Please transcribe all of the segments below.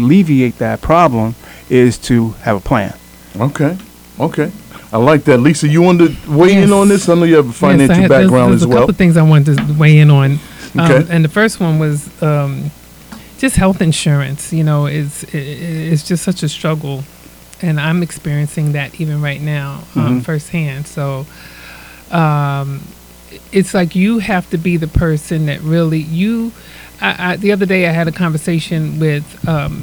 alleviate that problem is to have a plan. Okay. I like that. Lisa, you want to weigh in on this? I know you have a financial background there's as well. a couple of things I wanted to weigh in on. Okay. And the first one was just health insurance. It's just such a struggle. And I'm experiencing that even right now firsthand. So it's like you have to be the person that really the other day I had a conversation with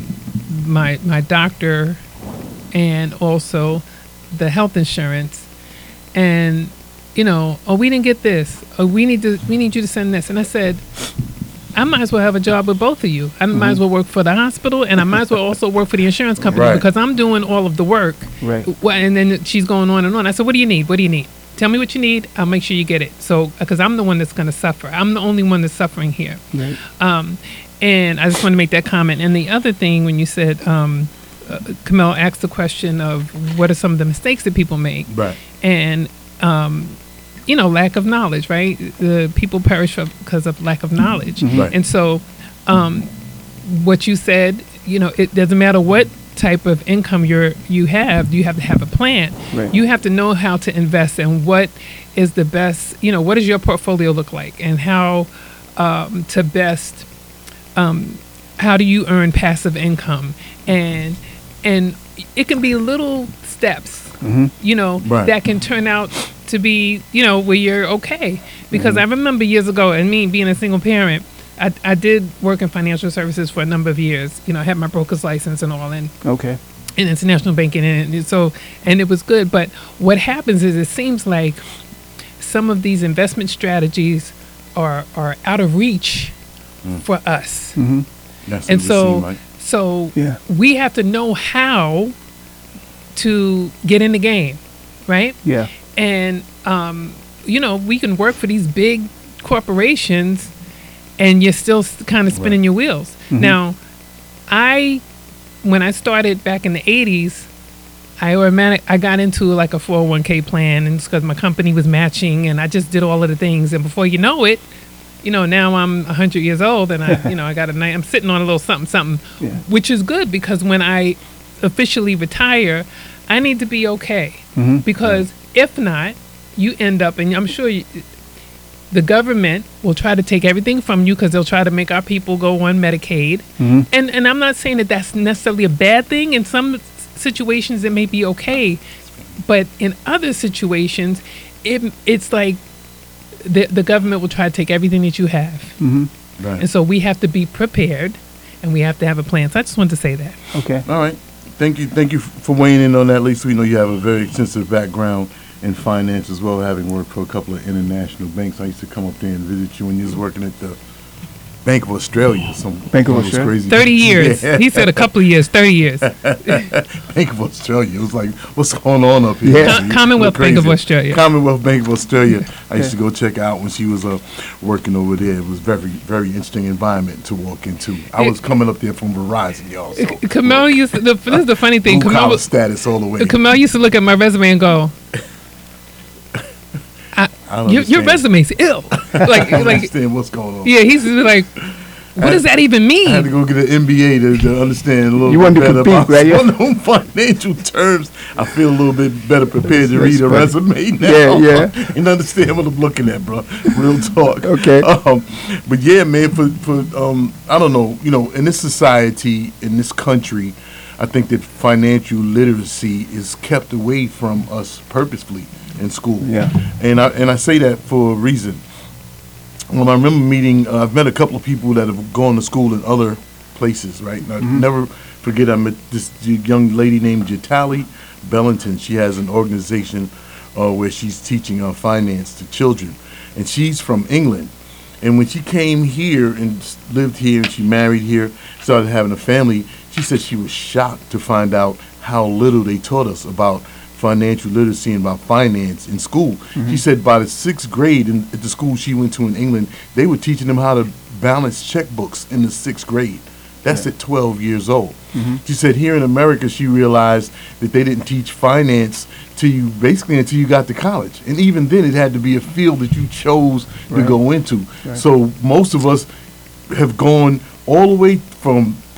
my doctor and also the health insurance, and we didn't get this, or we need you to send this. And I said, I might as well have a job with both of you. I might as well work for the hospital, and I might as well also work for the insurance company because I'm doing all of the work. Right. And then she's going on and on. I said, what do you need? Tell me what you need. I'll make sure you get it. So, because I'm the one that's going to suffer. I'm the only one that's suffering here. Right. And I just want to make that comment. And the other thing, when you said, Kamel asked the question of what are some of the mistakes that people make. Right. And, lack of knowledge, right? The people perish because of lack of knowledge. Right. And so what you said, it doesn't matter what type of income you have to have a plan. Right. You have to know how to invest and what is the best, what does your portfolio look like, and how to best, how do you earn passive income, and it can be little steps, that can turn out to be, where you're okay. Because I remember years ago, and me being a single parent, I did work in financial services for a number of years. I had my broker's license and all, and Okay. in international banking, and it was good. But what happens is it seems like some of these investment strategies are out of reach for us. That's what And it seemed like. so Yeah. we have to know how to get in the game, right? Yeah. And we can work for these big corporations, and you're still kind of spinning your wheels. Now, when I started back in the 80s, I got into like a 401k plan, and it's because my company was matching, and I just did all of the things. And before you know it, now I'm 100 years old, and I'm sitting on a little something, Yeah. which is good, because when I officially retire, I need to be okay. Because if not, you end up, and I'm sure the government will try to take everything from you, because they'll try to make our people go on Medicaid. And I'm not saying that that's necessarily a bad thing. In some situations, it may be okay. But in other situations, it's like the government will try to take everything that you have. Right. And so we have to be prepared, and we have to have a plan. So I just wanted to say that. Okay. All right. Thank you for weighing in on that, Lisa. We know you have a very extensive background in finance as well, having worked for a couple of international banks. I used to come up there and visit you when you was working at the Bank of Australia. Bank of Australia? Crazy. 30 years. Yeah. He said a couple of years, 30 years. Bank of Australia. It was like, what's going on up here? Yeah. Commonwealth Bank of Crazy. Australia. Commonwealth Bank of Australia. I used to go check out when she was working over there. It was very, very interesting environment to walk into. I was coming up there from Verizon, y'all. So Kamel used to, this is the funny thing. blue collar status all the way. Kamel used to look at my resume and go, I don't your understand. resume's ill. I don't understand what's going on. Yeah, he's like, what does that even I had to mean? go get an MBA to understand a little You bit wanted to better compete, about right? Yeah. some of them financial terms. I feel a little bit better prepared to read a That's resume now. Yeah. And understand what I'm looking at, bro. Real talk. Okay. But yeah, man, for I don't know, in this society, in this country, I think that financial literacy is kept away from us purposefully in school. Yeah. And I say that for a reason. When I remember meeting, I've met a couple of people that have gone to school in other places, right? And I never forget, I met this young lady named Jatali Bellington. She has an organization where she's teaching finance to children. And she's from England. And when she came here and lived here and she married here, started having a family, she said she was shocked to find out how little they taught us about financial literacy and about finance in school. She said by the 6th grade at the school she went to in England, they were teaching them how to balance checkbooks in the 6th grade. That's at 12 years old. She said here in America, she realized that they didn't teach finance to you basically until you got to college. And even then, it had to be a field that you chose to go into. Right. So most of us have gone all the way from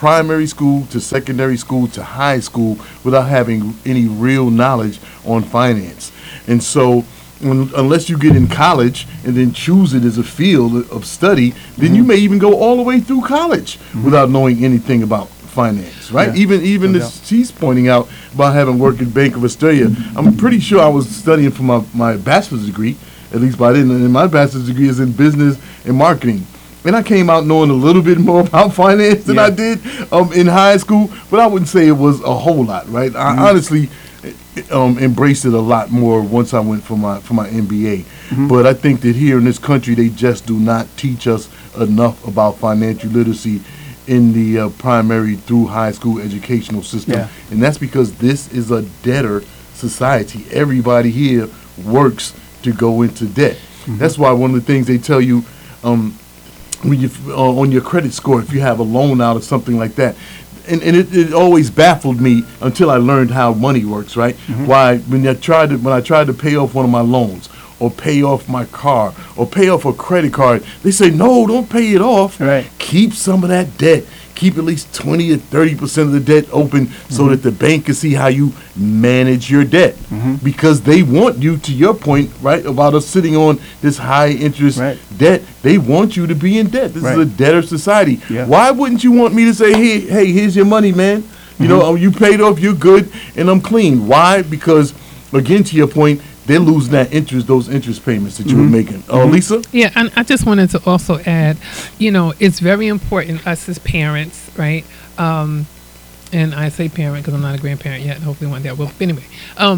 primary school to secondary school to high school without having any real knowledge on finance. And so unless you get in college and then choose it as a field of study, then you may even go all the way through college without knowing anything about finance, right? Yeah. Even No as she's pointing out about having worked at Bank of Australia, I'm pretty sure I was studying for my bachelor's degree, at least by then, and my bachelor's degree is in business and marketing. And I came out knowing a little bit more about finance than I did in high school, but I wouldn't say it was a whole lot, right? I honestly embraced it a lot more once I went for my MBA. But I think that here in this country, they just do not teach us enough about financial literacy in the primary through high school educational system. Yeah. And that's because this is a debtor society. Everybody here works to go into debt. That's why one of the things they tell you when you on your credit score, if you have a loan out or something like that, and it always baffled me until I learned how money works, right? Why when I tried to pay off one of my loans or pay off my car or pay off a credit card, they say, no, don't pay it off. Right. Keep some of that debt. Keep at least 20 or 30% of the debt open so that the bank can see how you manage your debt. Because they want you, to your point, right, about us sitting on this high interest debt, they want you to be in debt. This is a debtor society. Yeah. Why wouldn't you want me to say, hey, here's your money, man? You know, you paid off, you're good, and I'm clean. Why? Because, again, to your point, they're losing those interest payments that you were making. Lisa? Yeah, and I just wanted to also add, it's very important, us as parents, right? And I say parent because I'm not a grandparent yet. Hopefully one day I will. But anyway,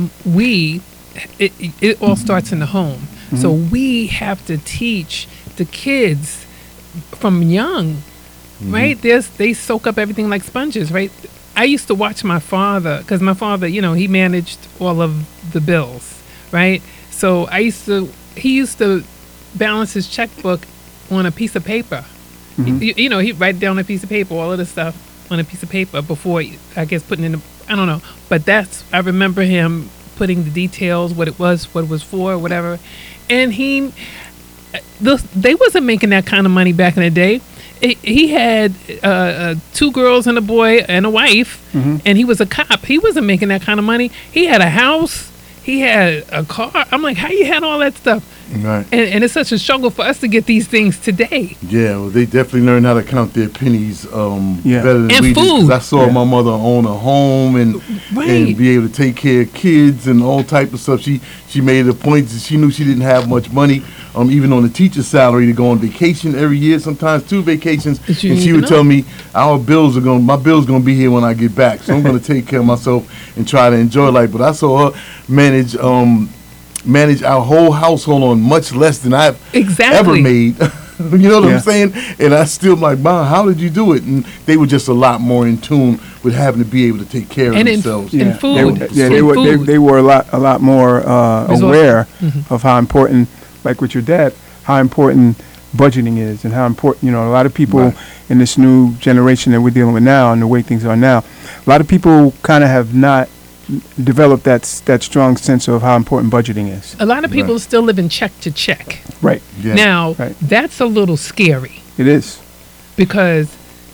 it all starts in the home. So we have to teach the kids from young, right? They soak up everything like sponges, right? I used to watch my father because my father, he managed all of the bills. Right, so he used to balance his checkbook on a piece of paper. He'd write down a piece of paper, all of the stuff on a piece of paper before, I guess, putting in I don't know. But I remember him putting the details, what it was for, whatever. And they wasn't making that kind of money back in the day. He had 2 girls and a boy and a wife, and he was a cop. He wasn't making that kind of money. He had a house. He had a car. I'm like, how you had all that stuff? Right. And it's such a struggle for us to get these things today. Yeah, well, they definitely learned how to count their pennies better than and we did. 'Cause food. I saw my mother own a home and be able to take care of kids and all type of stuff. She made it a point that she knew she didn't have much money, even on the teacher's salary, to go on vacation every year, sometimes 2 vacations. And she would tell me, my bill's gonna be here when I get back, so I'm gonna take care of myself and try to enjoy life. But I saw her manage our whole household on much less than I've ever made. You know what I'm saying? And I still like, Mom, how did you do it? And they were just a lot more in tune with having to be able to take care of themselves. And food. They were a lot more aware of how important, like with your dad, how important budgeting is and how important, a lot of people in this new generation that we're dealing with now and the way things are now, a lot of people kind of have not developed that strong sense of how important budgeting is. A lot of people still live in check to check. Right. Yeah. Now, that's a little scary. It is. Because,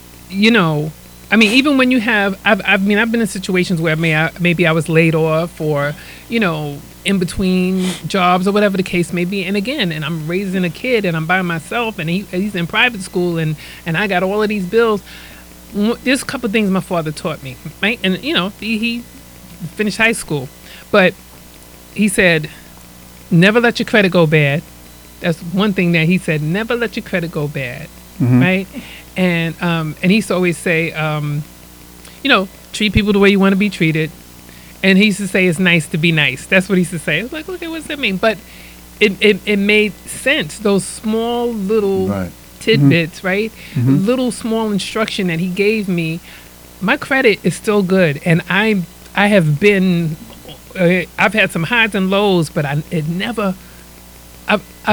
even when you have, I've been in situations where maybe I was laid off or, in between jobs or whatever the case may be. And again, and I'm raising a kid and I'm by myself and he's in private school and I got all of these bills. There's a couple of things my father taught me, right? And, he finished high school, but he said, never let your credit go bad. That's one thing that he said, never let your credit go bad. Right. And he used to always say, treat people the way you want to be treated. And he used to say, it's nice to be nice. That's what he used to say. I was like, okay, what does that mean? But it made sense. Those small little tidbits, right? Little small instruction that he gave me. My credit is still good. And I have been, I've had some highs and lows, but I've never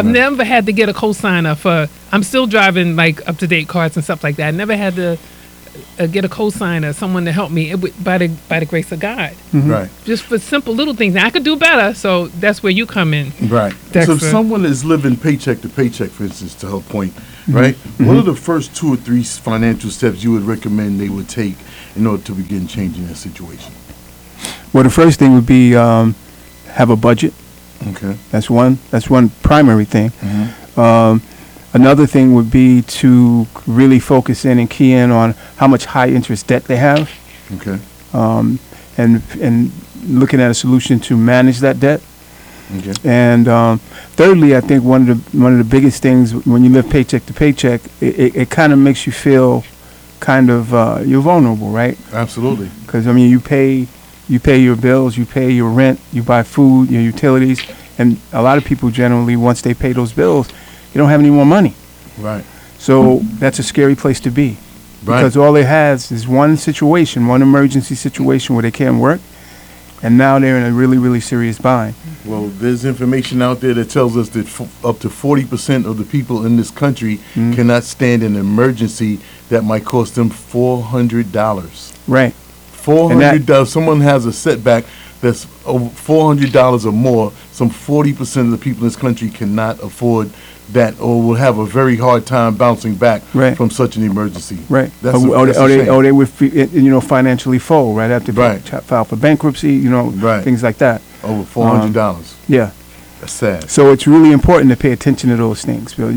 had to get a cosigner for, I'm still driving like up-to-date cars and stuff like that. I never had to get a cosigner, someone to help me by the grace of God. Right. Just for simple little things. Now, I could do better, so that's where you come in. Right. Dexter. So if someone is living paycheck to paycheck, for instance, to her point, right? What are the first 2 or 3 financial steps you would recommend they would take in order to begin changing their situation? Well, the first thing would be have a budget. Okay. That's one primary thing. Another thing would be to really focus in and key in on how much high interest debt they have, Okay. and looking at a solution to manage that debt. Okay. And thirdly, I think one of the biggest things when you live paycheck to paycheck, it kind of makes you feel kind of you're vulnerable, right? Absolutely. Because I mean, you pay your bills, you pay your rent, you buy food, your utilities, and a lot of people generally, once they pay those bills, you don't have any more money. Right. So that's a scary place to be. Right. Because all it has is one situation, one emergency situation where they can't work, and now they're in a really, really serious bind. Well, there's information out there that tells us that up to 40% of the people in this country cannot stand an emergency that might cost them $400. Right. $400. Someone has a setback that's over $400 or more. Some 40% of the people in this country cannot afford that, or will have a very hard time bouncing back Right. from such an emergency. Right. That's Or a shame. they would financially fold right after Right. file for bankruptcy, Right. things like that. Over $400. Yeah. That's sad. So it's really important to pay attention to those things. Bill.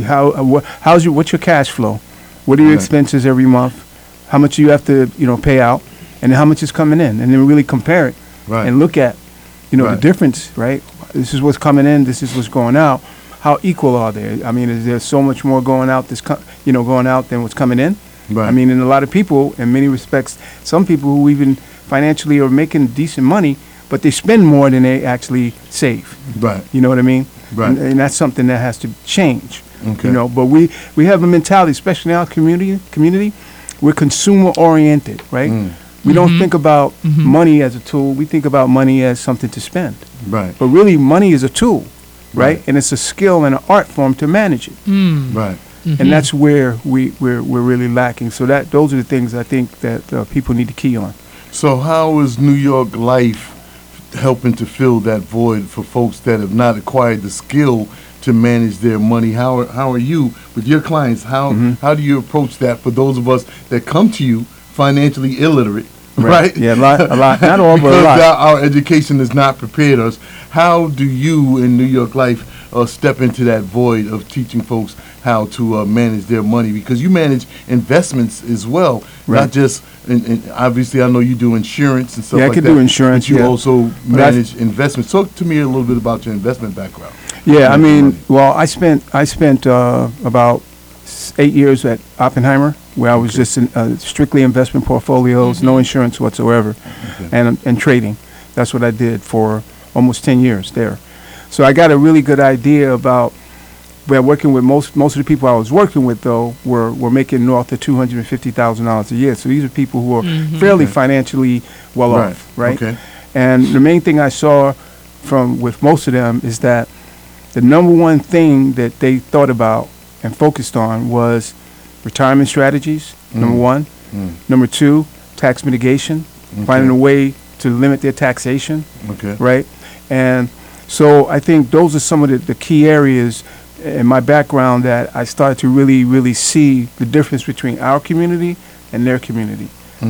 What's your cash flow? What are your Right. expenses every month? How much do you have to pay out, and how much is coming in, and then really compare it Right. and look at the Right. difference. Right. This is what's coming in. This is what's going out. How equal are they? I mean, is there so much more going out going out than what's coming in? Right. I mean, and a lot of people, in many respects, some people who even financially are making decent money, but they spend more than they actually save. Right. You know what I mean? Right. And that's something that has to change. Okay. But we have a mentality, especially in our community, we're consumer oriented, right? We don't think about money as a tool. We think about money as something to spend. Right. But really, money is a tool, right? Right. And it's a skill and an art form to manage it. Right. And that's where we're really lacking. So those are the things I think that people need to key on. So how is New York Life helping to fill that void for folks that have not acquired the skill to manage their money? How are you with your clients? How do you approach that for those of us that come to you financially illiterate? Right. Yeah, a lot. Not all, but a because lot. our education has not prepared us. How do you in New York Life step into that void of teaching folks how to manage their money? Because you manage investments as well, Right. not just. And obviously, I know you do insurance and stuff Yeah, I like could that. do insurance, But you yeah. also But I- manage investments. Talk to me a little bit about your investment background. Yeah, I Making mean, money. well, I spent about 8 years at Oppenheimer, where I was just in strictly investment portfolios, no insurance whatsoever, and trading. That's what I did for almost 10 years there. So I got a really good idea about where working with most of the people I was working with, though, were making north of $250,000 a year. So these are people who are fairly financially well off, right? Okay. And the main thing I saw with most of them is that the number one thing that they thought about and focused on was retirement strategies, number one. Number two, tax mitigation, finding a way to limit their taxation, Okay. right? And so I think those are some of the key areas in my background that I started to really, really see the difference between our community and their community,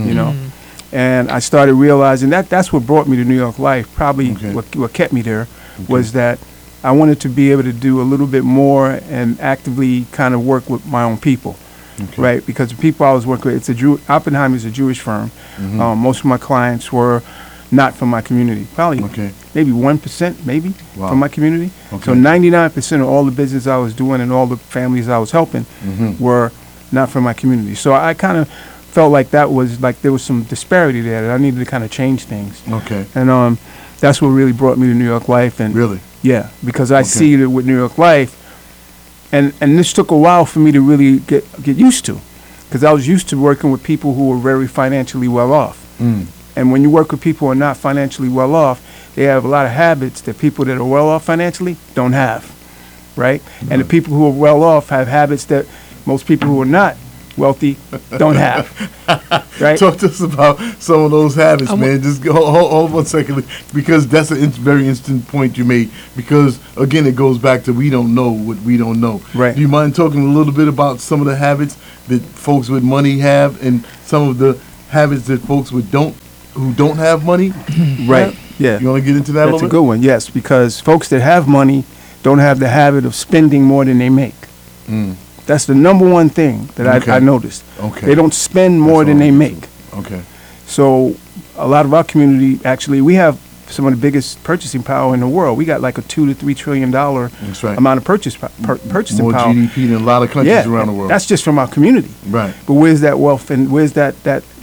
And I started realizing that's what brought me to New York Life, probably Okay. what kept me there, was that I wanted to be able to do a little bit more and actively kind of work with my own people, right? Because the people I was working with, Oppenheimer is a Jewish firm. Most of my clients were not from my community, probably maybe 1%, Wow. from my community. Okay. So 99% of all the business I was doing and all the families I was helping were not from my community. So I kind of felt like there was some disparity there, that I needed to kind of change things. Okay. And that's what really brought me to New York Life. And Really? yeah, because I see that with New York Life, and this took a while for me to really get used to, because I was used to working with people who were very financially well off. And when you work with people who are not financially well off, they have a lot of habits that people that are well off financially don't have, right? And the people who are well off have habits that most people who are not wealthy don't have. Right? Talk to us about some of those habits, man. Just hold 1 second, because that's a very instant point you made. Because again, it goes back to we don't know what we don't know. Right. Do you mind talking a little bit about some of the habits that folks with money have, and some of the habits that folks who don't have money? Right. Yeah. You want to get into that a That's little a good one. Yes, because folks that have money don't have the habit of spending more than they make. Mm. That's the number one thing that Okay. I noticed. Okay. They don't spend more That's than all they I'm make. Okay. So a lot of our community, actually, we have some of the biggest purchasing power in the world. We got like a $2 to $3 trillion That's right. amount of purchasing More power. GDP than a lot of countries around the world. That's just from our community. Right. But where's that wealth and where's that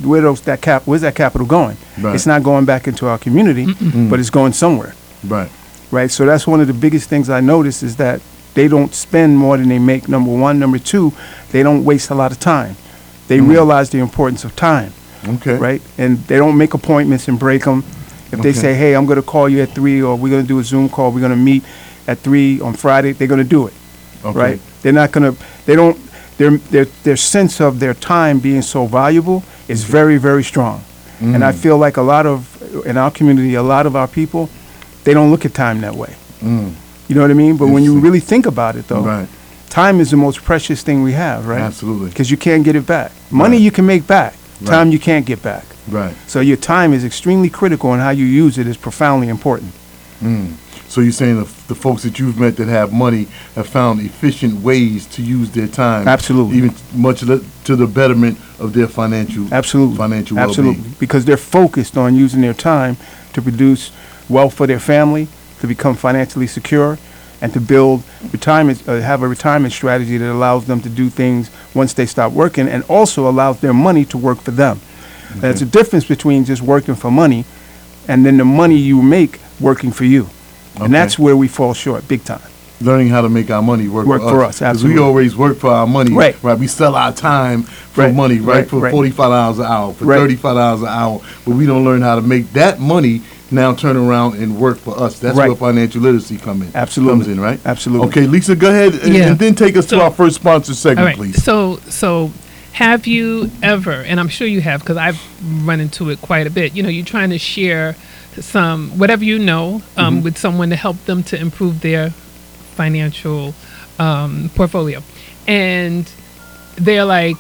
capital going? Right. It's not going back into our community, but it's going somewhere. Right. Right. So that's one of the biggest things I notice is that they don't spend more than they make, number one. Number two, they don't waste a lot of time. They realize the importance of time. Okay. Right? And they don't make appointments and break them. If they Okay. say, hey, I'm going to call you at 3, or we're going to do a Zoom call, we're going to meet at 3 on Friday, they're going to do it. Okay. Right? They're not going to, they don't, their sense of their time being so valuable is very, very strong. And I feel like in our community, a lot of our people, they don't look at time that way. Mm. You know what I mean? But when you Interesting. really think about it, though, Right. time is the most precious thing we have, right? Absolutely. Because you can't get it back. Money Right. you can make back. Right. Time you can't get back. Right. So your time is extremely critical, and how you use it is profoundly important. Mm. So you're saying the folks that you've met that have money have found efficient ways to use their time. Absolutely. Even much to the betterment of their financial Absolutely. well-being. Absolutely. Because they're focused on using their time to produce wealth for their family, to become financially secure, and to build have a retirement strategy that allows them to do things once they stop working, and also allows their money to work for them. There's a difference between just working for money and then the money you make working for you. Okay. And that's where we fall short big time. Learning how to make our money work for us. 'Cause absolutely. we always work for our money. Right. We sell our time for Right. money, right? Right. For Right. $45 an hour, for Right. $35 an hour. But we don't learn how to make that money now turn around and work for us. That's Right. where financial literacy comes Absolutely. in, right? Absolutely. Okay, Lisa, go ahead and then take us to So- our first sponsor All segment, right. please. So have you ever, and I'm sure you have because I've run into it quite a bit, you're trying to share whatever you know with someone to help them to improve their financial portfolio. And they're like,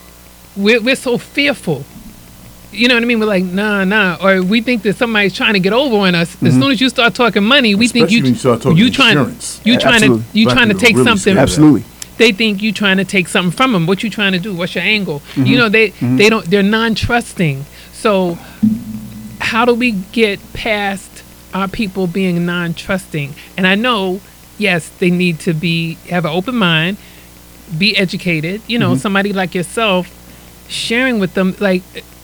we're so fearful. You know what I mean? We're like, nah. Or we think that somebody's trying to get over on us. As soon as you start talking money, we think Especially when you start talking insurance. you trying to Absolutely. you trying to Black take people are really something. scared. Absolutely. They think you trying to take something from them. What you trying to do? What's your angle? They're non-trusting. So how do we get past our people being non-trusting? And I know, yes, they need to have an open mind, be educated. Somebody like yourself sharing with them, like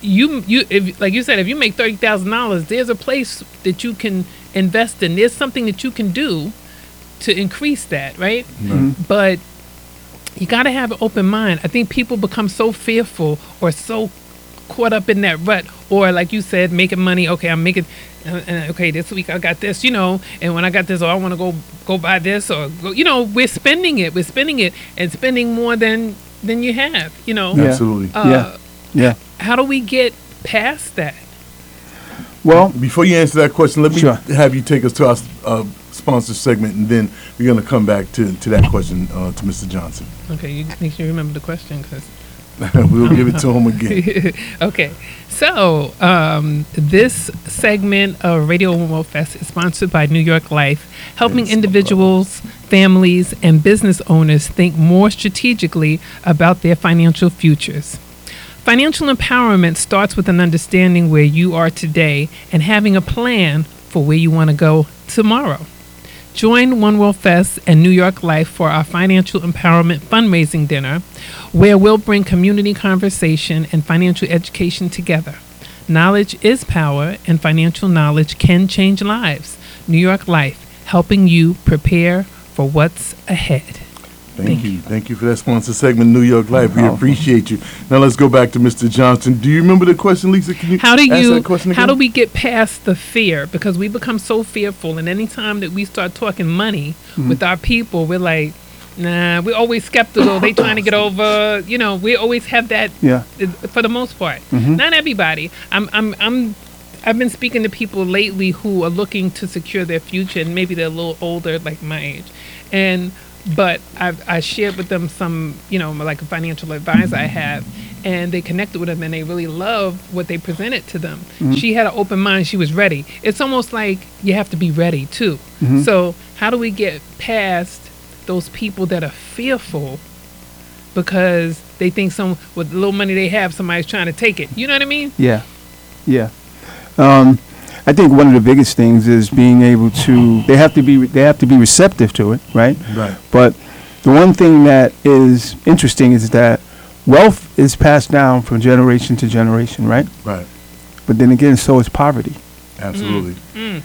like you said, if you make $30,000, there's a place that you can invest in. There's something that you can do to increase that, right? But you got to have an open mind. I think people become so fearful or so caught up in that rut, or like you said, making money. Okay, I'm making. Okay, this week I got this, and when I got this, I want to go buy this, or go, we're spending it, and spending more than you have, Yeah. Absolutely. Yeah. How do we get past that? Well, Before you answer that question, let me Sure. have you take us to our sponsor segment, and then we're going to come back to that question to Mr. Johnson. Okay, you make sure you remember the question, because We'll give it to him again. okay. So this segment of Radio One World Fest is sponsored by New York Life, helping Yes, individuals, families, and business owners think more strategically about their financial futures. Financial empowerment starts with an understanding where you are today and having a plan for where you want to go tomorrow. Join One World Fest and New York Life for our financial empowerment fundraising dinner, where we'll bring community conversation and financial education together. Knowledge is power, and financial knowledge can change lives. New York Life, helping you prepare for what's ahead. Thank you. Thank you for that sponsor segment, New York Life. We appreciate you. Now let's go back to Mr. Johnson. Do you remember the question, Lisa? Can you How do that question how again? do we get past the fear? Because we become so fearful, and any time that we start talking money with our people, we're like, nah, we're always skeptical. They trying to get over, we always have that Yeah. for the most part. Mhm. Not everybody. I've been speaking to people lately who are looking to secure their future, and maybe they're a little older, like my age. But I shared with them some, like a financial advisor I have, and they connected with them, and they really love what they presented to them. Mhm. She had an open mind. She was ready. It's almost like you have to be ready too. Mhm. So how do we get past those people that are fearful because they think with the little money they have, somebody's trying to take it? You know what I mean? Yeah. Yeah. I think one of the biggest things is being able to. They have to be receptive to it, right? Right. But the one thing that is interesting is that wealth is passed down from generation to generation, right? Right. But then again, so is poverty. Absolutely.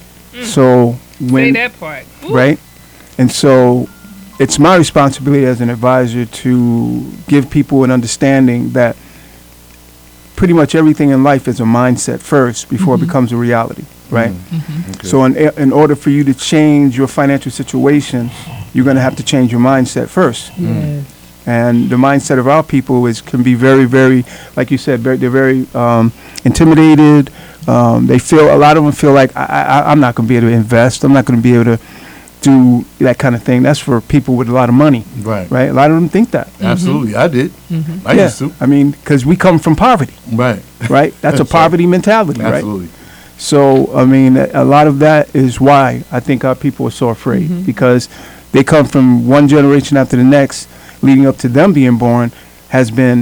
So Say when that part. Ooh. right, and so it's my responsibility as an advisor to give people an understanding that pretty much everything in life is a mindset first before it becomes a reality, right? Okay. So in order for you to change your financial situation, you're going to have to change your mindset first. Yes. And the mindset of our people can be very, very, like you said, they're very intimidated. A lot of them feel like I'm not going to be able to invest. I'm not going to be able to do that kind of thing. That's for people with a lot of money, Right. right? A lot of them think that. Absolutely. I did. I Yeah. used to. I mean, because we come from poverty, Right. right? That's a That's right. poverty mentality, right? Absolutely. So, I mean, a lot of that is why I think our people are so afraid, because they come from one generation after the next, leading up to them being born, has been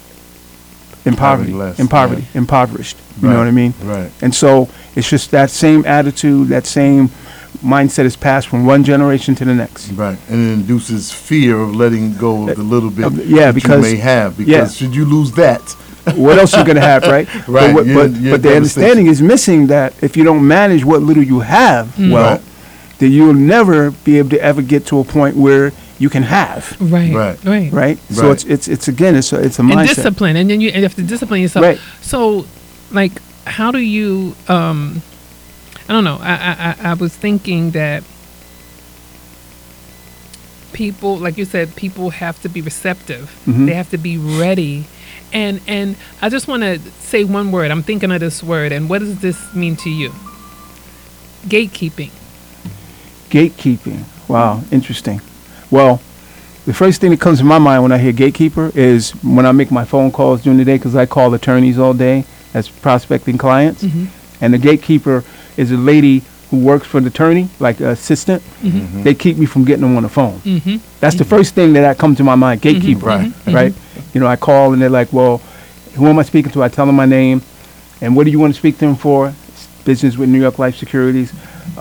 in poverty, Less, impoverished. You Right. know what I mean? Right. And so it's just that same attitude, that same mindset is passed from one generation to the next. Right. And it induces fear of letting go of the little bit yeah, that because- you may have. Because yeah. should you lose that, What else you gonna have, right? Right, But, you're but the understanding is missing that if you don't manage what little you have well, Right. then you'll never be able to ever get to a point where you can have, Right. Right. Right. right? So Right. it's again it's a And mindset. discipline, and then you have to discipline yourself. Right. So, like, how do you? I don't know. I was thinking that people, like you said, people have to be receptive. Mhm. They have to be ready. And I just want to say one word. I'm thinking of this word. And what does this mean to you? Gatekeeping. Gatekeeping. Wow, interesting. Well, the first thing that comes to my mind when I hear gatekeeper is when I make my phone calls during the day, because I call attorneys all day as prospecting clients. And the gatekeeper is a lady who works for the attorney, like an assistant. They keep me from getting them on the phone. That's the first thing that comes to my mind, gatekeeper. Right. Right? You know, I call and they're like, well, who am I speaking to? I tell them my name. And what do you want to speak to them for? Business with New York Life Securities.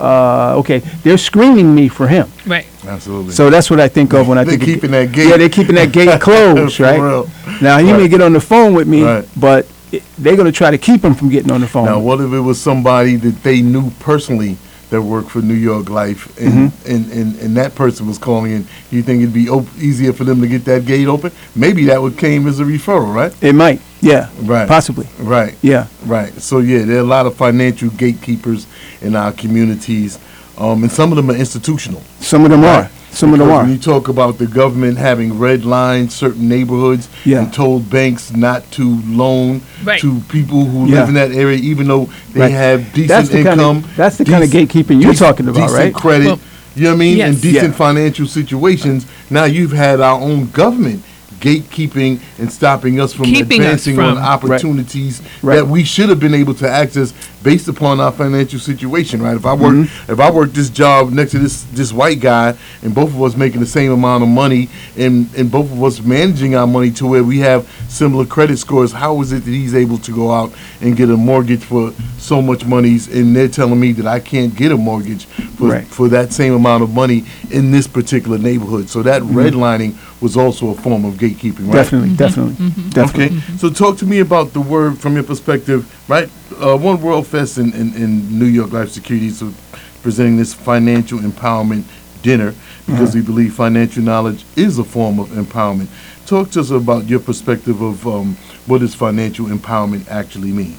Okay, they're screening me for him. Right. Absolutely. So that's what I think of when I They're think of keeping that gate. Yeah, they're keeping that gate closed, For right? real. Now, he may Right. get on the phone with me, Right. but they're going to try to keep him from getting on the phone. Now, what if it was somebody that they knew personally that worked for New York Life, and and that person was calling in? You think it'd be easier for them to get that gate open? Maybe that would came as a referral, right? It might, yeah, Right. possibly, Right. yeah. Right. So yeah, there are a lot of financial gatekeepers in our communities, and some of them are institutional. Some of them Right. are. Some of them Because are. When you talk about the government having red lined certain neighborhoods Yeah. and told banks not to loan Right. to people who Yeah. live in that area, even though they Right. have decent That's the kind income. of that's the kind of dec- gatekeeping you're dec- talking about, decent right? credit. Well, You know what I mean? yes. And decent Yeah. financial situations. Now you've had our own government gatekeeping and stopping us from Keeping us advancing from. on opportunities Right. that we should have been able to access based upon our financial situation, right? If I work if I work this job next to this white guy and both of us making the same amount of money and both of us managing our money to where we have similar credit scores, how is it that he's able to go out and get a mortgage for so much money and they're telling me that I can't get a mortgage Right. for that same amount of money in this particular neighborhood? So that redlining was also a form of gatekeeping, right? Definitely, definitely, definitely. Okay, so talk to me about the word from your perspective, right? One World Fest in New York Life Securities are presenting this financial empowerment dinner because we believe financial knowledge is a form of empowerment. Talk to us about your perspective of what does financial empowerment actually mean?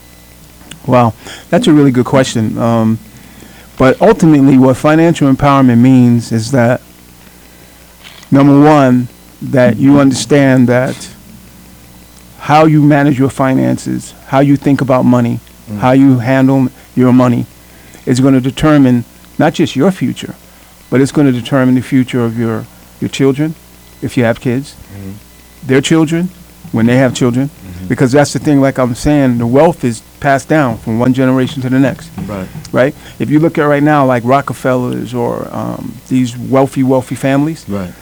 Wow, that's a really good question. But ultimately, what financial empowerment means is that Number one, that you understand that how you manage your finances, how you think about money, how you handle your money is going to determine not just your future, but it's going to determine the future of your children, if you have kids, their children, when they have children, because that's the thing, like I'm saying, the wealth is passed down from one generation to the next. Right. Right? If you look at right now, like Rockefellers or these wealthy families, Right.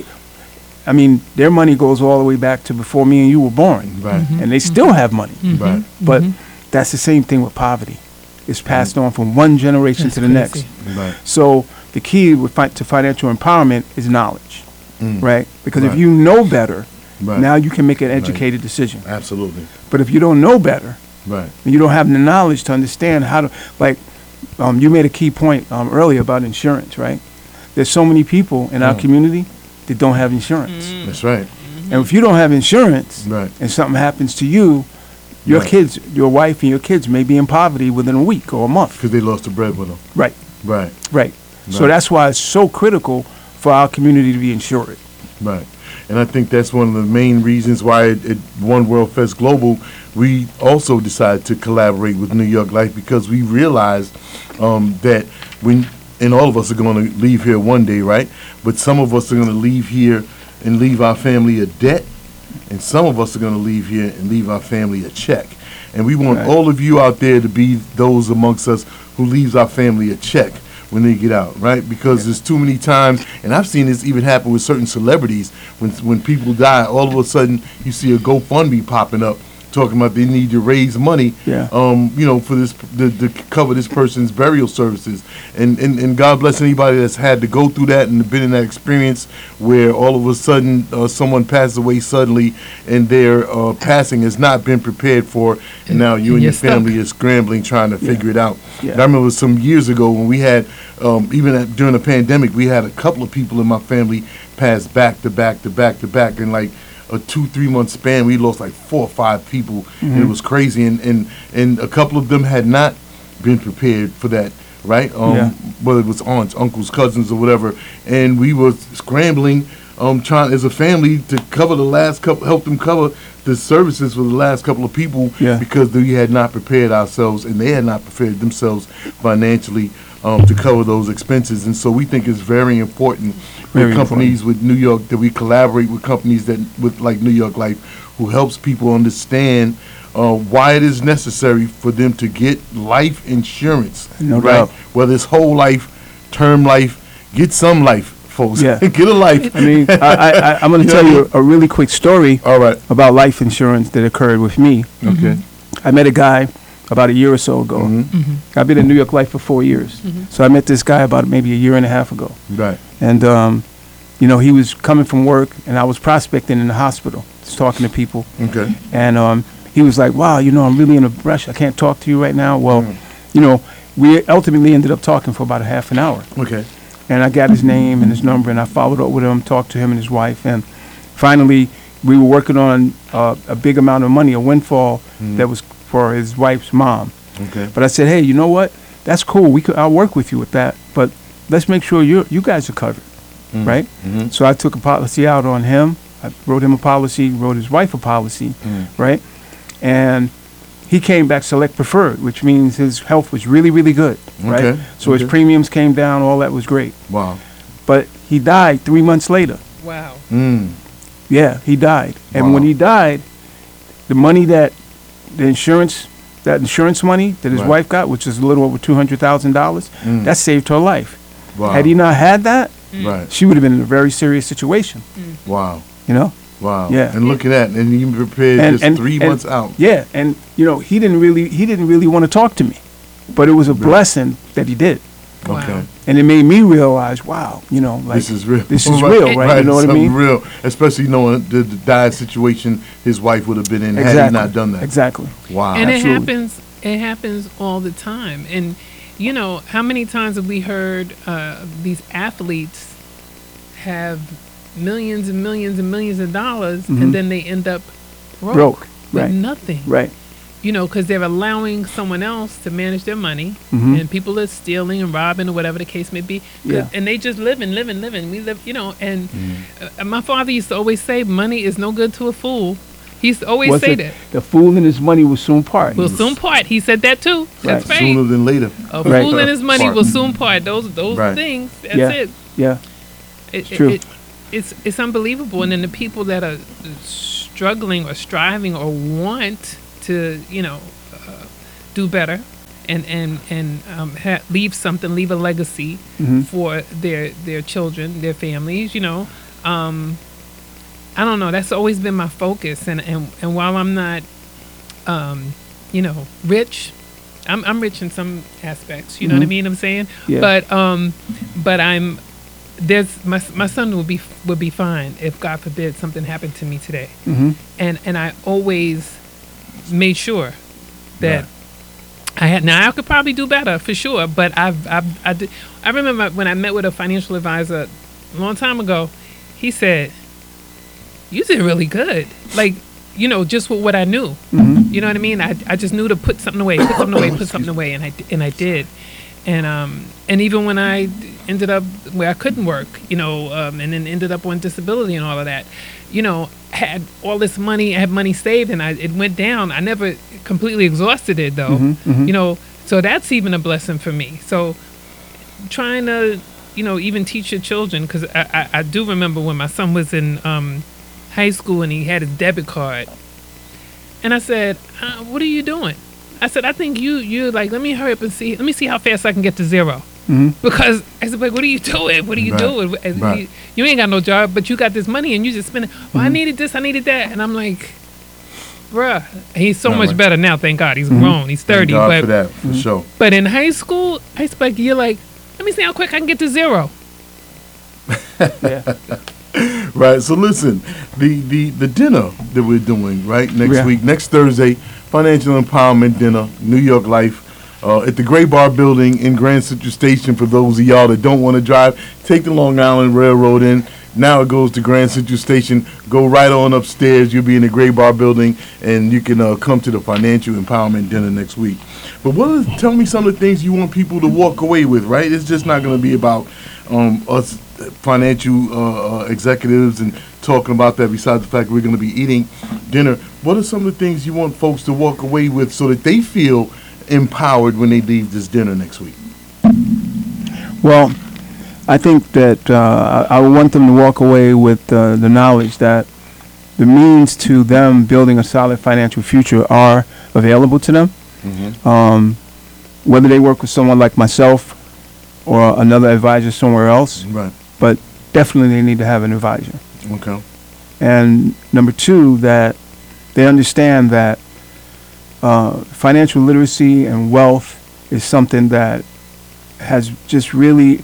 their money goes all the way back to before me and you were born. Right. And they still have money. Right. But that's the same thing with poverty. It's passed on from one generation That's to the crazy. next. Right. So the key to financial empowerment is knowledge, right? Because if Right. you know better, Right. now you can make an educated decision. Absolutely. But if you don't know better, Right. and you don't have the knowledge to understand how to, like, you made a key point earlier about insurance, right? There's so many people in our community that don't have insurance. That's right. And if you don't have insurance Right. and something happens to you, your Right. kids, your wife and your kids may be in poverty within a week or a month. Because they lost the breadwinner. Right, Right. right. So Right. that's why it's so critical for our community to be insured. Right. And I think that's one of the main reasons why at One World Fest Global, we also decided to collaborate with New York Life, because we realized that and all of us are going to leave here one day, right? But some of us are going to leave here and leave our family a debt, and some of us are going to leave here and leave our family a check. And we want Right. all of you out there to be those amongst us who leaves our family a check when they get out, right? Because there's too many times, and I've seen this even happen with certain celebrities, when people die, all of a sudden you see a GoFundMe popping up talking about they need to raise money, Yeah. for this to cover this person's burial services. And God bless anybody that's had to go through that and been in that experience where all of a sudden someone passes away suddenly and their passing has not been prepared for, and now you and you're your family is scrambling trying to figure it out. Yeah. And I remember some years ago when we had, during the pandemic, we had a couple of people in my family pass back to back to back to back, and like a 2-3 month span, we lost like 4 or 5 people, and it was crazy. And a couple of them had not been prepared for that, right? Yeah. Whether it was aunts, uncles, cousins, or whatever. And we were scrambling, trying as a family to cover the last couple, help them cover the services for the last couple of people, Yeah. because we had not prepared ourselves, and they had not prepared themselves financially to cover those expenses. And so we think it's very important Very with companies with New York, that we collaborate with companies like New York Life, who helps people understand why it is necessary for them to get life insurance. No right? doubt. Whether it's whole life, term life, get some life, folks. Yeah. Get a life. I mean, I'm going to tell you a really quick story All right. about life insurance that occurred with me. Okay. I met a guy about a year or so ago. I've been in New York Life for 4 years. So I met this guy about maybe a year and a half ago. Right. And, he was coming from work, and I was prospecting in the hospital, just talking to people. Okay. And he was like, wow, I'm really in a rush. I can't talk to you right now. Well, we ultimately ended up talking for about a half an hour. Okay. And I got his name and his number, and I followed up with him, talked to him and his wife. And finally, we were working on a big amount of money, a windfall that was for his wife's mom. Okay. But I said, hey, you know what? That's cool. I'll work with you with that. But let's make sure you guys are covered, right? So I took a policy out on him. I wrote him a policy, wrote his wife a policy, right? And he came back select preferred, which means his health was really, really good, right? Okay. So his premiums came down, all that was great. Wow. But he died 3 months later. Wow. Yeah, he died. And Wow. when he died, the money that insurance money that his Right. wife got, which is a little over $200,000, that saved her life. Wow. Had he not had that, Right. she would have been in a very serious situation, Wow. Wow. Yeah. And look at that. And you prepared just 3 months out. Yeah, and he didn't really want to talk to me, but it was a blessing that he did. Wow. Okay. And it made me realize, wow, like This is real. This is real, right? You know what I Something mean? real, especially knowing the dire situation his wife would have been in had he not done that. Exactly. Wow. And Absolutely. it happens all the time. And how many times have we heard these athletes have millions and millions and millions of dollars, and then they end up broke with Right. nothing. Right. because they're allowing someone else to manage their money, Mhm. and people are stealing and robbing or whatever the case may be. Yeah. And they just living. We live, and my father used to always say, money is no good to a fool. He used to always What's say it? that. The fool and his money will soon part. Will soon part. He said that too. That's right. Sooner than later. A Right. fool and his money Part. will soon part. Those Right. things. That's Yeah. it. Yeah. It's true. It's unbelievable. And then the people that are struggling or striving or want to, do better and leave something, leave a legacy Mhm. for their children, their families. I don't know. That's always been my focus. And while I'm not, rich, I'm rich in some aspects. You know what I Mhm. mean? I'm saying, Yeah. but I'm there's my son would be fine if God forbid something happened to me today. Mm-hmm. And I always made sure that Right. I had. Now I could probably do better for sure, but I remember when I met with a financial advisor a long time ago. He said, "You did really good." Like, just with what I knew. Mm-hmm. You know what I mean? I just knew to put something away, put something away, and I did. And even when I ended up where I couldn't work, and then ended up on disability and all of that, had all this money, I had money saved, and it went down. I never completely exhausted it though, Mhm, mhm. So that's even a blessing for me. So trying to, even teach your children, because I do remember when my son was in high school and he had his debit card, and I said, "What are you doing?" I said, "I think you're like, let me hurry up and let me see how fast I can get to zero." Mm-hmm. Because I said, like, what are you doing? What are you Right. doing? Right. You ain't got no job, but you got this money and you just spend it. Well, I needed this, I needed that. And I'm like, bruh, he's so No, much right. better now, thank God. He's grown, he's 30. Thank God But for that, for sure. but in high school, you're like, let me see how quick I can get to zero. Yeah. Right. So listen, the dinner that we're doing next Yeah. week, next Thursday, financial empowerment dinner, New York Life, at the Gray Bar Building in Grand Central Station. For those of y'all that don't want to drive, take the Long Island Railroad in. Now it goes to Grand Central Station. Go right on upstairs. You'll be in the Gray Bar Building, and you can come to the financial empowerment dinner next week. But tell me some of the things you want people to walk away with. Right? It's just not going to be about us financial executives and talking about that. Besides the fact we're going to be eating dinner, what are some of the things you want folks to walk away with so that they feel empowered when they leave this dinner next week? Well, I think that I would want them to walk away with the knowledge that the means to them building a solid financial future are available to them. Mm-hmm. Whether they work with someone like myself or another advisor somewhere else, Right. but definitely they need to have an advisor. Okay. And number two, that they understand that financial literacy and wealth is something that has just really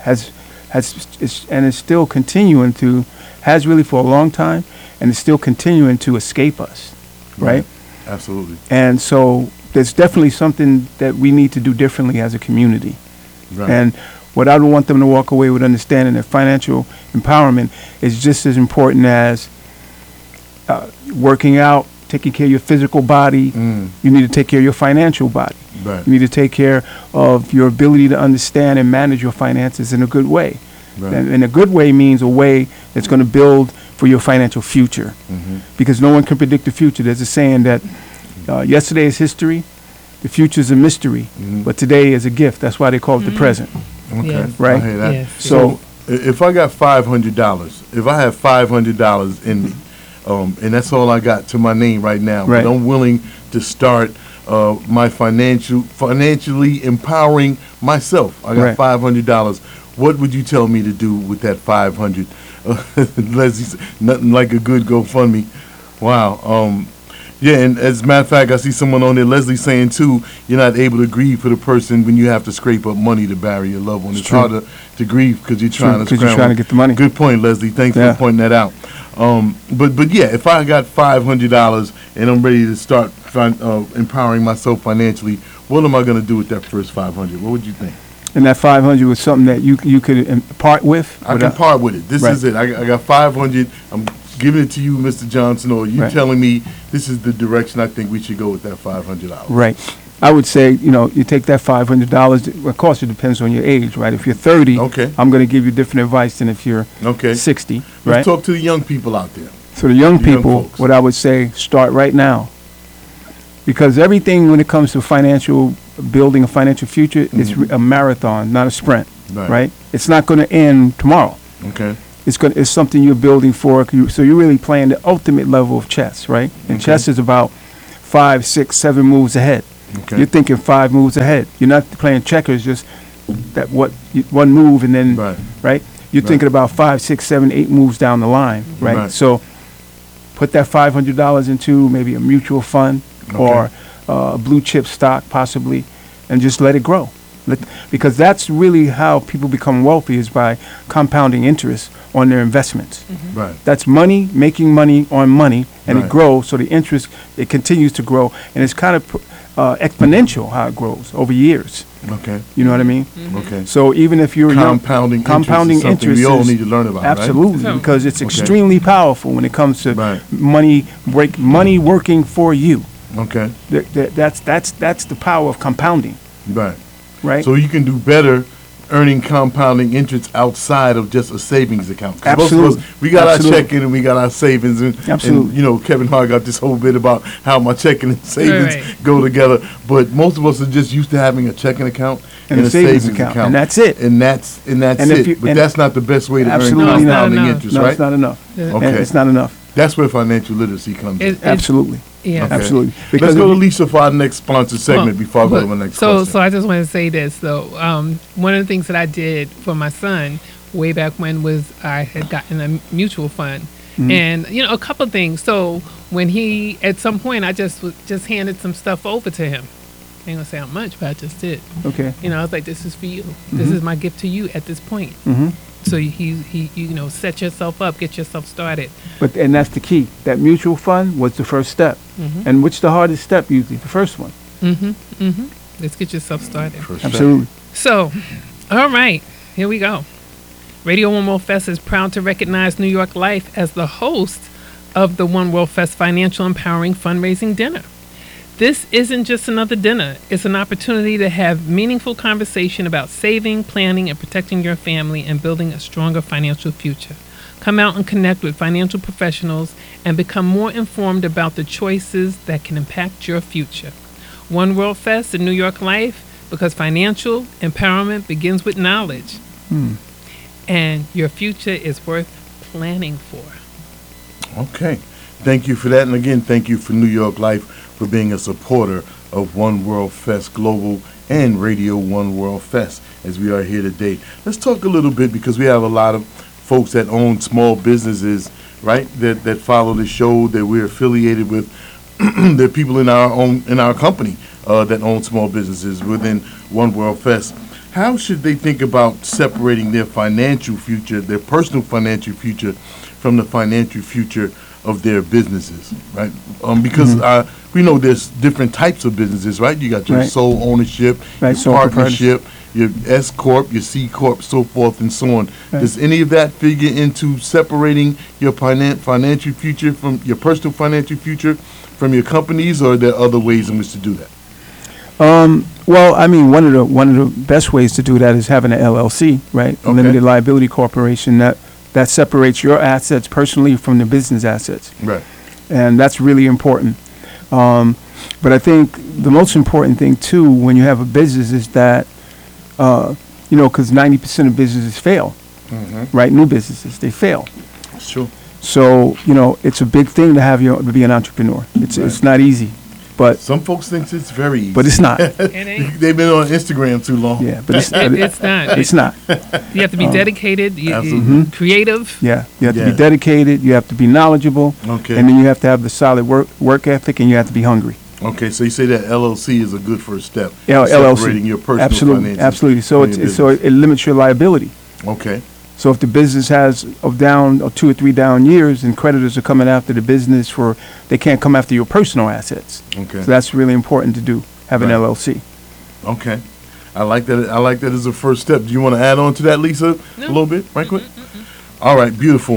is still continuing to, has really for a long time, and is still continuing to escape us, right? Absolutely. And so there's definitely something that we need to do differently as a community. Right. And what I would want them to walk away with understanding that financial empowerment is just as important as working out, taking care of your physical body. You need to take care of your financial body. Right. You need to take care of your ability to understand and manage your finances in a good way. Right. And a good way means a way that's going to build for your financial future. Mm-hmm. Because no one can predict the future. There's a saying that yesterday is history, the future is a mystery, but today is a gift. That's why they call it the present. Okay. Yes. Right. I hear that. Yes. So, If I got $500, if I have $500 in me, and that's all I got to my name right now, Right. but I'm willing to start my financially empowering myself. I got Right. $500. What would you tell me to do with that 500? Leslie, said, nothing like a good GoFundMe. Wow. Yeah, and as a matter of fact, I see someone on there, Leslie, saying too, you're not able to grieve for the person when you have to scrape up money to bury your loved one. It's true. harder to grieve because you're trying to because you're scramble. trying to get the money. Good point, Leslie. Thanks Yeah. for pointing that out. But yeah, if I got $500 and I'm ready to start empowering myself financially, what am I going to do with that first $500? What would you think? And that 500 was something that you could part with? I can part with it. This Right. is it. I got $500. I'm giving it to you, Mr. Johnson, or you Right. telling me this is the direction I think we should go with that $500. Right. I would say, you take that $500. Of course, it depends on your age, right? If you're 30, Okay. I'm going to give you different advice than if you're Okay. 60, Let's right? talk to the young people out there. So the young young people, folks. what I would say, start right now. Because everything when it comes to building a financial future, is a marathon, not a sprint, right? It's not going to end tomorrow. Okay. It's something you're building for. So you're really playing the ultimate level of chess, right? And Okay. chess is about 5, 6, 7 moves ahead. Okay. You're thinking 5 moves ahead. You're not playing checkers, just one move and then, Right. You're Right. thinking about 5, 6, 7, 8 moves down the line, right? Right. So put that $500 into maybe a mutual fund or a blue chip stock possibly, and just let it grow. Because that's really how people become wealthy, is by compounding interest on their investments. Right. That's money, making money on money, and Right. it grows. So the interest, it continues to grow, and it's kind of exponential how it grows over years. Okay. You know what I mean? Okay. So even if you're young, Compounding compounding interest is something we all need to learn about, right? absolutely, So- because it's Okay. extremely powerful when it comes to Right. money working for you. Okay. That's the power of compounding, Right. right? So you can do better earning compounding interest outside of just a savings account. 'Cause most of Absolutely. us, we got Absolutely. our checking and we got our savings. And, Absolutely. And, Kevin Hart got this whole bit about how my checking and savings Right. go together. But most of us are just used to having a checking account And a savings account. And that's it. And that's And if you- it. But and- that's not the best way to earn Absolutely not. compounding No, interest, No, right? it's not enough. Yeah. Okay. And it's not enough. That's where financial literacy comes in. It- Absolutely. Yeah. Okay. Absolutely. Let's Because go to if- Lisa for our next sponsored segment Well, before I go to but- my next so, question. So I just want to say this though. One of the things that I did for my son way back when was I had gotten a mutual fund, and a couple of things. So when he, at some point, I just handed some stuff over to him. I ain't gonna say how much, but I just did. Okay. I was like, "This is for you. This is my gift to you at this point." hmm So he set yourself up, get yourself started. And that's the key. That mutual fund was the first step. And which the hardest step usually? The first one. Let's get yourself started. First step. Absolutely. So, all right, here we go. Radio One World Fest is proud to recognize New York Life as the host of the One World Fest Financial Empowering Fundraising Dinner. This isn't just another dinner. It's an opportunity to have meaningful conversation about saving, planning, and protecting your family and building a stronger financial future. Come out and connect with financial professionals and become more informed about the choices that can impact your future. One World Fest in New York Life, because financial empowerment begins with knowledge. And your future is worth planning for. Okay. Thank you for that. And again, thank you for New York Life for being a supporter of One World Fest Global and Radio One World Fest as we are here today. Let's talk a little bit, because we have a lot of folks that own small businesses, right, that follow the show, that we're affiliated with. There are people in our company that own small businesses within One World Fest. How should they think about separating their financial future, their personal financial future, from the financial future of their businesses, right? Because we know there's different types of businesses, right? You got your Right. sole ownership, Right, your sole partnership, your S Corp, your C Corp, so forth and so on. Right. Does any of that figure into separating your financial future from your personal financial future from your companies, or are there other ways in which to do that? Well, I mean, one of the best ways to do that is having an LLC, right? A Okay. limited liability corporation that separates your assets personally from the business assets. Right. And that's really important. But I think the most important thing too, when you have a business, is that because 90% of businesses fail, right? New businesses, they fail. Sure. So it's a big thing to be an entrepreneur. It's not easy, but Some folks think it's very easy. it's not. It ain't. They've been on Instagram too long. Yeah, but it's It's not. it's not. You have to be dedicated, Absolutely. creative. Yeah, you have to Yeah. be dedicated. You have to be knowledgeable. Okay. And then you have to have the solid work ethic, and you have to be hungry. Okay, so you say that LLC is a good first step. Yeah, in LLC. Separating your personal Absolutely, finances. absolutely. So from your it business. limits your liability. Okay, So if the business has a 2 or 3 down years, and creditors are coming after the business they can't come after your personal assets. okay, So that's really important to do. Have an Right. LLC. okay. I like that. I like that as a first step. Do you want to add on to that, Lisa, No. a little bit, right quick? All right, beautiful.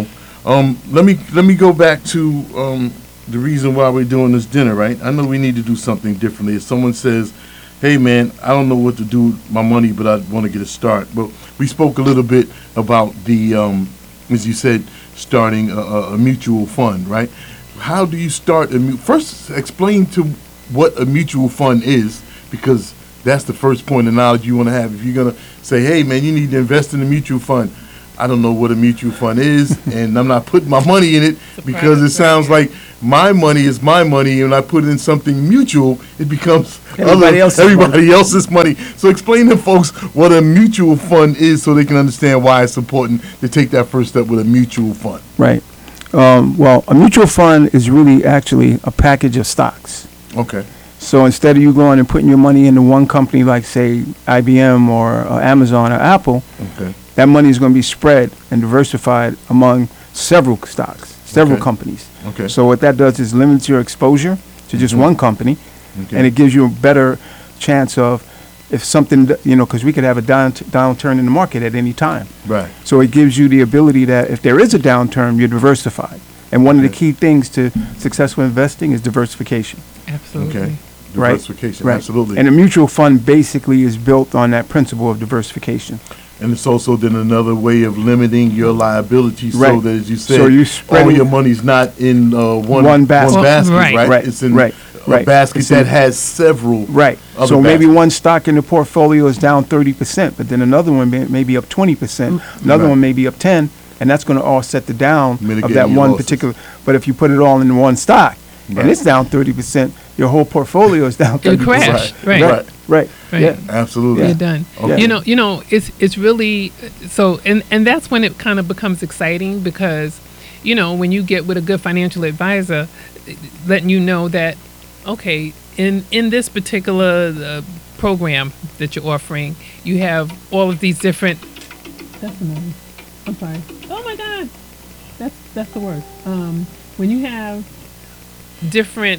Let me go back to the reason why we're doing this dinner, right? I know we need to do something differently. If someone says, hey, man, I don't know what to do with my money, but I want to get a start. But we spoke a little bit about the, as you said, starting a mutual fund, right? How do you start first explain to what a mutual fund is, because that's the first point of knowledge you want to have. If you're going to say, hey, man, you need to invest in a mutual fund, I don't know what a mutual fund is, and I'm not putting my money in it because it sounds like my money is my money, and I put it in something mutual, it becomes everybody else's money. So explain to folks what a mutual fund is so they can understand why it's important to take that first step with a mutual fund. Right. Well, a mutual fund is really actually a package of stocks. Okay. So instead of you going and putting your money into one company like, say, IBM or Amazon or Apple, Okay. that money is going to be spread and diversified among several stocks, several Okay. companies. Okay. So what that does is limits your exposure to just one company, Okay. and it gives you a better chance of if something, because we could have a downturn in the market at any time. Right. So it gives you the ability that if there is a downturn, you're diversified. And one of the Okay. key things to successful investing is diversification. Absolutely. Okay. Right. Diversification. Right. Absolutely. And a mutual fund basically is built on that principle of diversification. And it's also then another way of limiting your liabilities, so Right. that, as you said, So you all spread your money's not in one One basket. Right. Right. It's in Right. a Right. basket It's in- that has several. Right. other So maybe baskets. one stock in the portfolio is down 30%, but then another one may be up 20%, another Right. one may be up 10, and that's going to offset the down of Mitigating that your one losses. particular. But if you put it all in one stock Right. and it's down 30%, your whole portfolio is down 30%. It crashed. Right. Right. Right. Right. Yeah. Absolutely. You're done. Okay. You know, it's really so, and that's when it kind of becomes exciting because, when you get with a good financial advisor, letting you know that, okay, in this particular program that you're offering, you have all of these different. That's the noise. I'm sorry. Oh my God, that's the worst. When you have different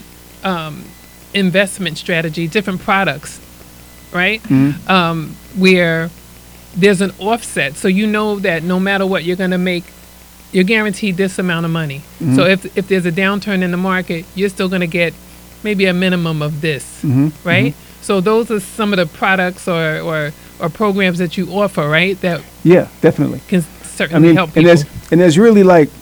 investment strategy, different products, right? Where there's an offset, so you know that no matter what you're going to make, you're guaranteed this amount of money. So if there's a downturn in the market, you're still going to get maybe a minimum of this, right? So those are some of the products or programs that you offer, right? That Yeah, definitely. can certainly help and people. there's really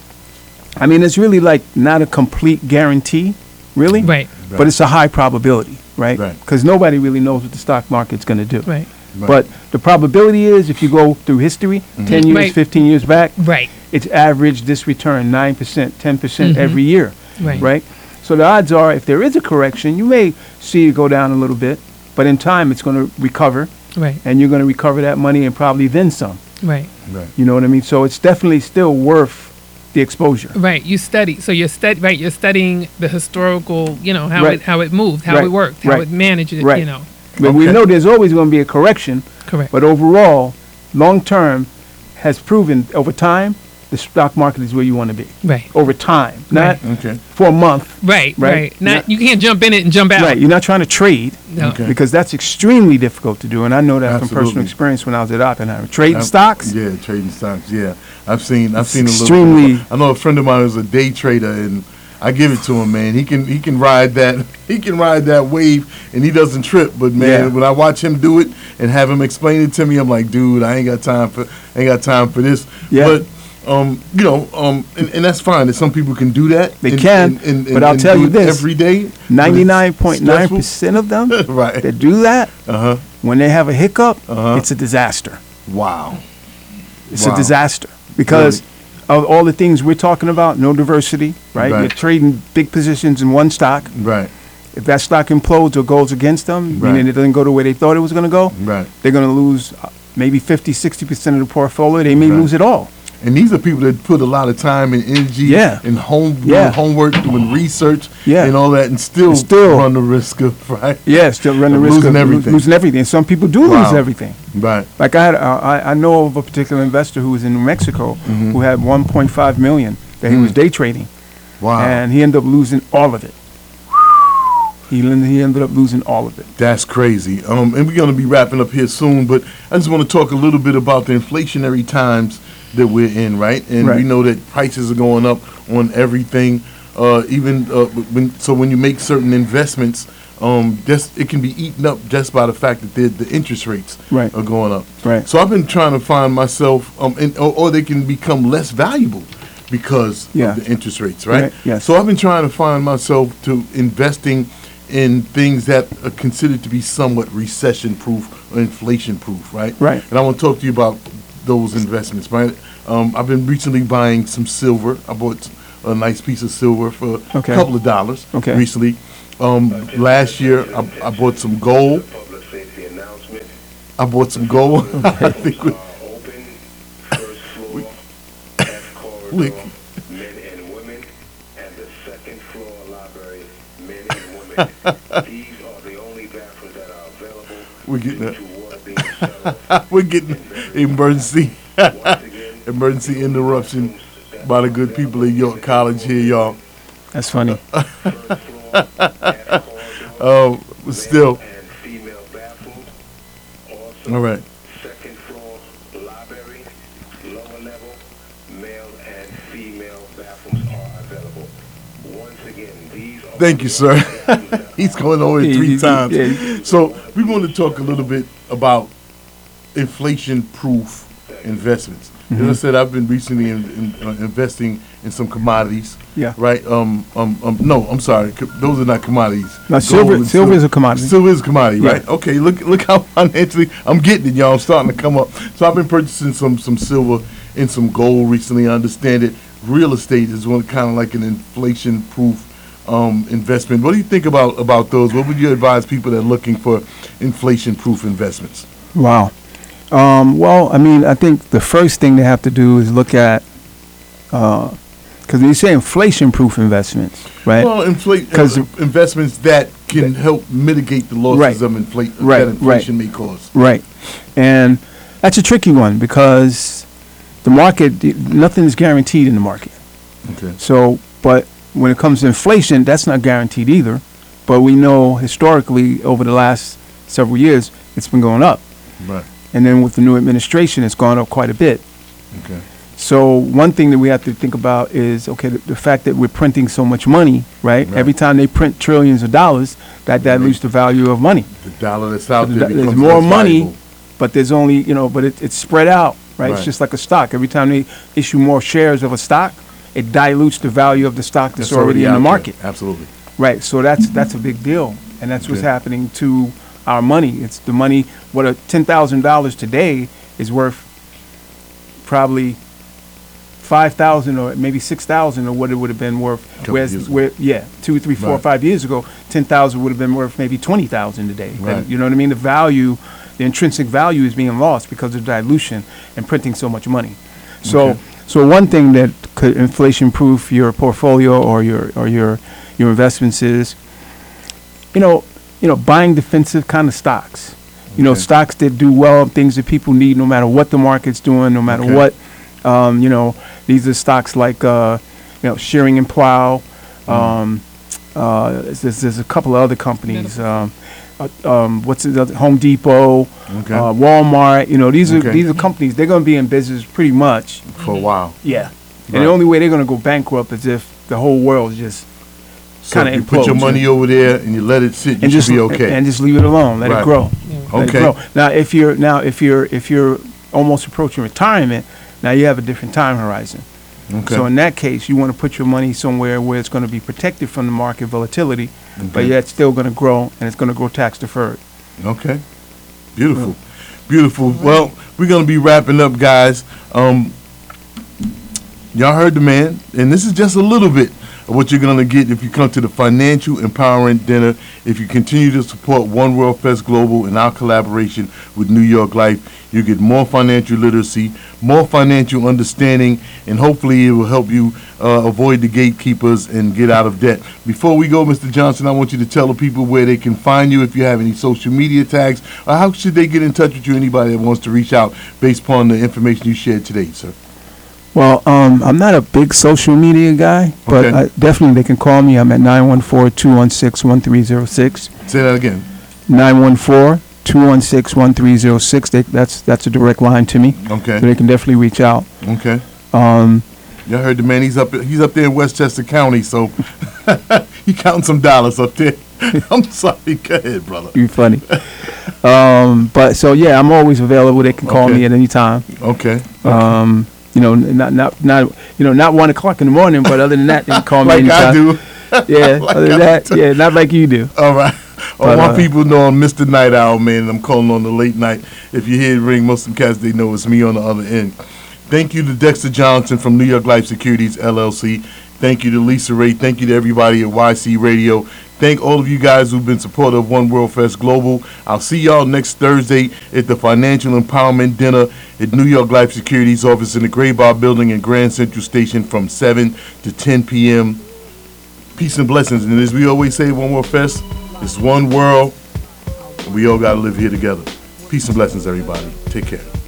it's really like not a complete guarantee, really. Right. But it's a high probability, right? Right. Because nobody really knows what the stock market's going to do. Right. Right. But the probability is, if you go through history, 10 years, Right. 15 years back, Right. it's averaged this return 9%, 10% every year, Right. right? So the odds are, if there is a correction, you may see it go down a little bit, but in time it's going to recover, Right. and you're going to recover that money and probably then some. Right. Right. You know what I mean? So it's definitely still worth the exposure. Right. You study. So you're right. You're studying the historical. How Right. it moved, how Right. it worked, how Right. it managed it. Right. But we Okay. know there's always going to be a correction, Correct. but overall, long term has proven over time, the stock market is where you want to be. Right. Over time, not Okay. for a month. Right. Right. Right. Not Not- you can't jump in it and jump out. Right. You're not trying to trade. No. Okay. Because that's extremely difficult to do, and I know that from Absolutely. personal experience when I was at Oppenheimer. Trading I've- stocks, Yeah, trading stocks. Yeah, I've seen a little. extremely- I know a friend of mine who's a day trader, and I give it to him, man. He can ride that. He can ride that wave, and he doesn't trip. But man, Yeah. when I watch him do it and have him explain it to me, I'm like, dude, I ain't got time for this. Yeah. But and that's fine. That some people can do that. They and- can, and but I'll and tell do you it this, every day. 99.9% of them Right. that do that, Uh huh. when they have a hiccup, Uh-huh. it's a disaster. Wow. It's Wow. a disaster because of all the things we're talking about, no diversity, right? Right. You're trading big positions in one stock. Right. If that stock implodes or goes against them, Right. meaning it doesn't go the way they thought it was going to go, Right. they're going to lose maybe 50, 60% of the portfolio. They may Right. lose it all. And these are people that put a lot of time and energy Yeah. and doing Yeah. homework, doing research Yeah. and all that, and still run the risk of, right? Yeah, still run the Of risk losing of everything. losing everything. Some people do lose Wow. everything. Right. Like I know of a particular investor who was in New Mexico Mm-hmm. who had 1.5 million that he was day trading, Wow. and he ended up losing all of it. He ended up losing all of it. That's crazy. And we're going to be wrapping up here soon, but I just want to talk a little bit about the inflationary times that we're in, right? And we Right. know that prices are going up on everything. When you make certain investments, just it can be eaten up just by the fact that the interest rates Right. are going up. Right. So I've been trying to find myself, or they can become less valuable because Yeah. of the interest rates, right? Right, yes. So I've been trying to find myself to investing in things that are considered to be somewhat recession-proof or inflation-proof, right? Right. And I want to talk to you about those investments, right? I've been recently buying some silver. I bought a nice piece of silver for Okay. a couple of dollars Okay. recently. Last year, I bought some gold. Public safety announcement. I bought some gold. I think Open first floor, F we- corridor, men and women, and the second floor library, men and women. These are the only bathrooms that are available. We're getting due that. to water being shut off. we're getting emergency Once again, emergency interruption by the good people in York College here, y'all. That's funny. first floor, F corridor, Still, and female bathrooms. Also, all right. second floor library, lower level, male and female bathrooms are available. Once again, these are Thank you, sir. He's going over it Yeah, 3 times. yeah. So we want to talk a little bit about inflation-proof investments. Mm-hmm. As I said, I've been recently investing in some commodities. Yeah. Right. No, I'm sorry. Those are not commodities. Now, Gold silver and is a commodity. Silver is a commodity, Yeah. right? Okay. Look how financially I'm getting it, y'all. I'm starting to come up. So I've been purchasing some silver and some gold recently. I understand it. Real estate is one kind of like an inflation-proof investment. What do you think about those? What would you advise people that are looking for inflation-proof investments? Wow. Well, I mean, I think the first thing they have to do is look at, because when you say inflation-proof investments, right? Well, Because investments that can help mitigate the losses Right. of Right, that inflation may cause. Right. And that's a tricky one because the market, nothing is guaranteed in the market. Okay. So, but when it comes to inflation, that's not guaranteed either. But we know historically over the last several years, it's been going up. Right. And then with the new administration, it's gone up quite a bit. Okay. So one thing that we have to think about is, okay, the fact that we're printing so much money, right? Right. Every time they print trillions of dollars, that dilutes the value of money. The dollar that's out there There's becomes more less money, valuable. but there's only, but it's spread out, right? Right. It's just like a stock. Every time they issue more shares of a stock, it dilutes the value of the stock that's already in out the there. market. Absolutely. Right, so that's a big deal, and that's what's Okay. happening to our money. It's the money. What a $10,000 today is worth probably 5,000 or maybe 6,000 or what it would have been worth. Couple years ago. 2, 3, 4, Right. 5 years ago, 10,000 would have been worth maybe 20,000 today. Right. And you know what I mean? The value, the intrinsic value is being lost because of dilution and printing so much money. So, Okay. so one thing that could inflation-proof your portfolio or your investments is, buying defensive kind of stocks. Okay. Stocks that do well, things that people need no matter what the market's doing, no matter Okay. what. These are stocks like, Shearing and Plow. There's a couple of other companies. What's the other? Home Depot, Okay. Walmart. These Okay. are companies. They're going to be in business pretty much. For a while. Yeah. Right. And the only way they're going to go bankrupt is if the whole world just So kinda if you put your implodes, money over there and you let it sit, you and should just be okay. and just leave it alone. Let Right. it grow. Let it Okay. grow. Now, if you're almost approaching retirement, now you have a different time horizon. Okay. So in that case, you want to put your money somewhere where it's going to be protected from the market volatility, but Okay. yet it's still going to grow and it's going to grow tax deferred. Okay. Beautiful. Beautiful. Well, we're going to be wrapping up, guys. Y'all heard the man, and this is just a little bit of what you're going to get if you come to the Financial Empowerment Dinner. If you continue to support One World Fest Global and our collaboration with New York Life, you get more financial literacy, more financial understanding, and hopefully it will help you avoid the gatekeepers and get out of debt. Before we go, Mr. Johnson, I want you to tell the people where they can find you if you have any social media tags, or how should they get in touch with you, anybody that wants to reach out based upon the information you shared today, sir. Well, I'm not a big social media guy, but Okay. definitely they can call me. I'm at 914-216-1306. Say that again. 216-1306. That's a direct line to me. Okay. So they can definitely reach out. Okay. Um, Y'all heard the man. He's up there in Westchester County, so he counting some dollars up there. I'm sorry. Go ahead, brother. you're funny. But so yeah, I'm always available. They can call Okay. me at any time. Okay. Not 1:00 in the morning, but other than that, they can call me Like anytime. I do. Yeah, Like other than I that, do. yeah, not like you do. All right. All But, my people know I'm Mr. Night Owl, man. I'm calling on the late night. If you hear it ring, most of them cats, they know it's me on the other end. Thank you to Dexter Johnson from New York Life Securities, LLC. Thank you to Lisa Ray. Thank you to everybody at YC Radio. Thank all of you guys who've been supportive of One World Fest Global. I'll see y'all next Thursday at the Financial Empowerment Dinner at New York Life Securities office in the Gray Bar Building in Grand Central Station from 7 to 10 p.m. Peace and blessings. And as we always say, One World Fest, it's one world, and we all got to live here together. Peace and blessings, everybody. Take care.